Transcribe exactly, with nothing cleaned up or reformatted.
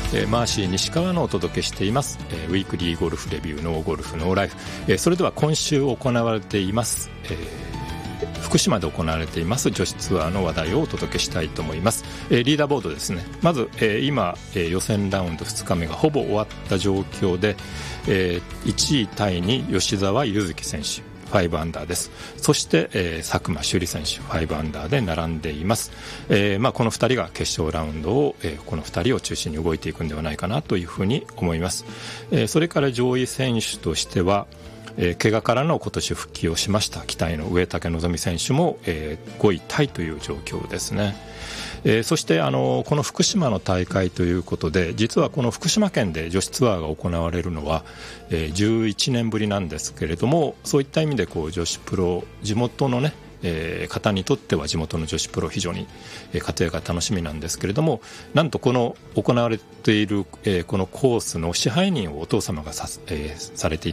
えー、マーシー西川のお届けしています、えー、ウィークリーゴルフレビューノーゴルフノーライフ、えー、それでは今週行われています、えー、福島で行われています女子ツアーの話題をお届けしたいと思います、えー、リーダーボードですね。まず、えー、今、えー、予選ラウンドふつかめがほぼ終わった状況で、えー、いちいタイに吉澤柚月選手ごアンダーです。そして、えー、佐久間朱莉選手ごアンダーで並んでいます、えーまあ、このふたりが決勝ラウンドを、えー、このふたりを中心に動いていくんではないかなというふうに思います、えー、それから上位選手としては、えー、怪我からの今年復帰をしました期待の上竹希実選手も、えー、ごいタイという状況ですね。えー、そしてあのこの福島の大会ということで、実はこの福島県で女子ツアーが行われるのは、えー、じゅういちねんぶりなんですけれども、そういった意味でこう女子プロ地元のね、えー、方にとっては地元の女子プロ非常に活躍が楽しみなんですけれども、なんとこの行われている、えー、このコースの支配人をお父様が さ,、えー、されてい